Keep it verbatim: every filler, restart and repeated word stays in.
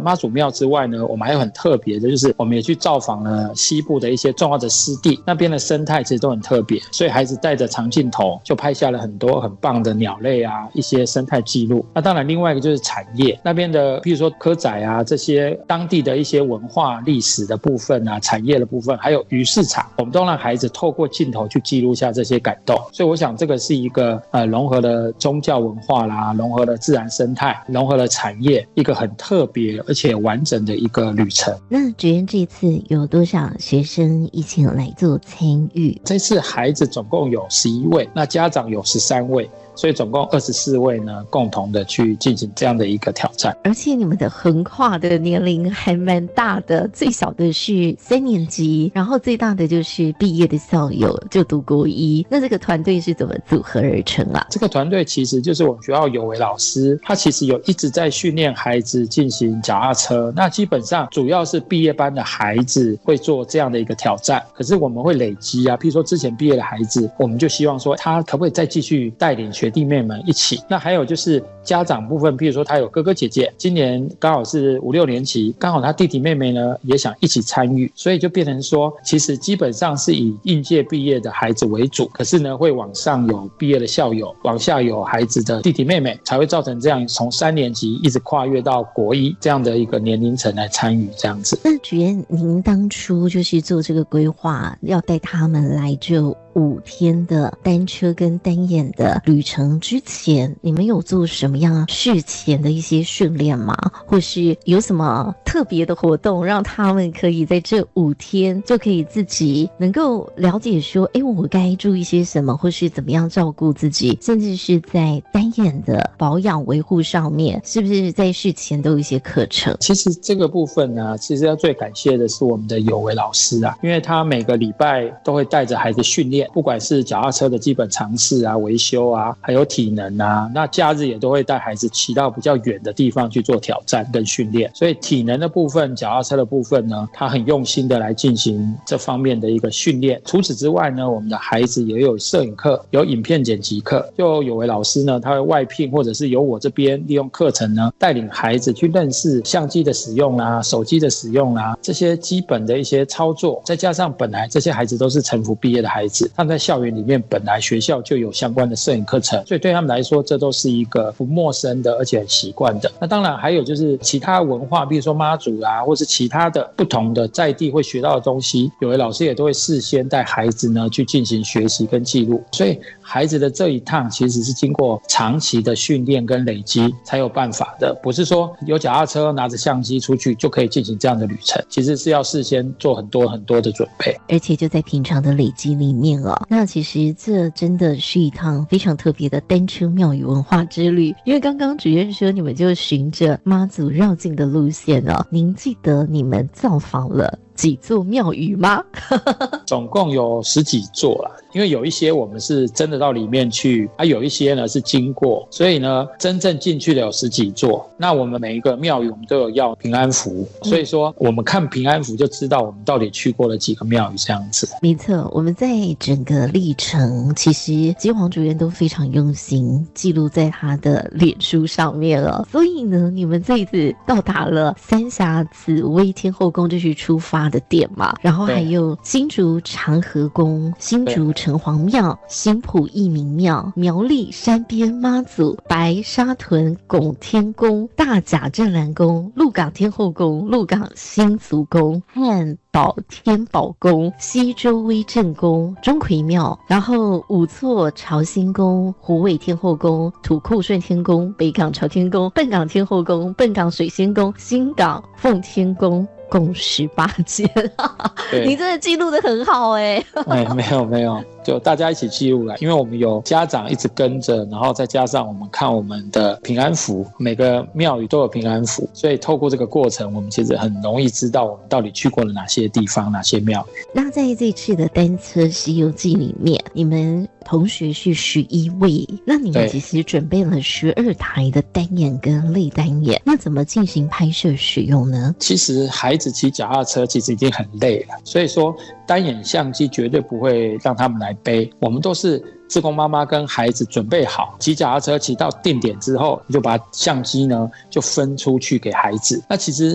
妈祖庙之外呢，我们还有很特别的，就是我们也去造访了西部的一些重要的湿地，那边的生态其实都很特别，所以孩子带着长镜头就拍下了很多很棒的鸟类啊，一些生态记录。那当然另外一个就是产业那边的，譬如说蚵仔啊，这些当地的一些文化历史的部分啊，产业的部分，还有鱼市场，我们都让孩子透过镜头去记录下这些感动。所以我想这个是一个呃融合了宗教文化啦，融合了自然生态，融合了产业，一个很特别而且完整的一个旅程。 那主任这次有多少学生一起来做参与？ 这次孩子总共有十一位，那家长有十三位，所以总共二十四位呢，共同的去进行这样的一个挑战。 而且你们的横跨的年龄还蛮大的，最小的是三年级，然后最大的就是毕业的校友，就读国一。那这个团队是怎么组合而成啊？ 这个团队其实就是我们学校有位老师，他其实有一直在训练孩子进行脚踏车。那基本上主要是毕业班的孩子会做这样的一个挑战，可是我们会累积啊，譬如说之前毕业的孩子，我们就希望说他可不可以再继续带领学弟妹们一起。那还有就是家长部分，譬如说他有哥哥姐姐，今年刚好是五六年级，刚好他弟弟妹妹呢也想一起参与，所以就变成说其实基本上是以应届毕业的孩子为主，可是呢会往上有毕业的校友，往下有孩子的弟弟妹妹，才会造成这样从三年级一直跨越到国一这样的一个年龄层来参与这样子。 那主任您当初就是做这个规划，要带他们来这五天的单车跟单眼的旅程之前，你们有做什么样事前的一些训练吗？或是有什么特别的活动，让他们可以在这五天就可以自己能够了解说，哎，我该注意些什么，或是怎么样照顾自己，甚至是在单眼的保养维护上面，是不是在事前都有一些课程？ 其实这个部分呢，其实要最感谢的是我们的有为老师啊，因为他每个礼拜都会带着孩子训练，不管是脚踏车的基本常识啊、维修啊，还有体能啊，那假日也都会带孩子骑到比较远的地方去做挑战跟训练。所以体能的部分、脚踏车的部分呢，他很用心的来进行这方面的一个训练。除此之外呢，我们的孩子也有摄影课、有影片剪辑课，就有为老师呢，他会外聘或者是由我这边利用课程呢，带领孩子去认识相机的使用啦、手机的使用啦，这些基本的一些操作。再加上本来这些孩子都是成福毕业的孩子，他们在校园里面本来学校就有相关的摄影课程，所以对他们来说这都是一个不陌生的而且很习惯的。那当然还有就是其他文化，比如说妈祖啊，或是其他的不同的在地会学到的东西，有的老师也都会事先带孩子呢去进行学习跟记录。所以孩子的这一趟其实是经过长期的训练跟累积才有办法的，不是说有脚踏车拿着相机出去就可以进行这样的旅程，其实是要事先做很多很多的准备， 而且就在平常的累积里面哦。那其实这真的是一趟非常特别的单车庙宇文化之旅，因为刚刚主任说你们就循着妈祖绕境的路线哦，您记得你们造访了几座庙宇吗？ 总共有十几座啦，因为有一些我们是真的到里面去，啊，有一些呢是经过，所以呢真正进去的有十几座。那我们每一个庙宇我们都有要平安符，所以说我们看平安符就知道我们到底去过了几个庙宇这样子。 没错，我们在整个历程其实基黄主任都非常用心记录在他的脸书上面了，所以呢你们这一次到达了三峡紫薇天后宫就是出发的点嘛，然后还有新竹长和宫、新竹城隍庙、新埔义民庙、苗栗山边妈祖、白沙屯拱天宫、大甲镇澜宫、鹿港天后宫、鹿港新族宫和宝天宝宫、西周威正宫、钟馗庙，然后五座朝兴宫、虎尾天后宫、土库顺天宫、北港朝天宫、笨港天后宫、笨港水仙宫、新港奉天宫，共十八间。你真的记录得很好哎、欸。 哎，没有没有，就大家一起记录了，因为我们有家长一直跟着，然后再加上我们看我们的平安符，每个庙宇都有平安符，所以透过这个过程，我们其实很容易知道我们到底去过了哪些地方，哪些庙宇。 那在这次的单车西游记里面，你们同学是十一位，那你们其实准备了十二台的单眼跟类单眼，那怎么进行拍摄使用呢？ 其实孩子骑脚踏车其实已经很累了，所以说单眼相机绝对不会让他们来背，我们都是志工妈妈跟孩子准备好，骑脚踏车骑到定点之后，你就把相机呢就分出去给孩子。那其实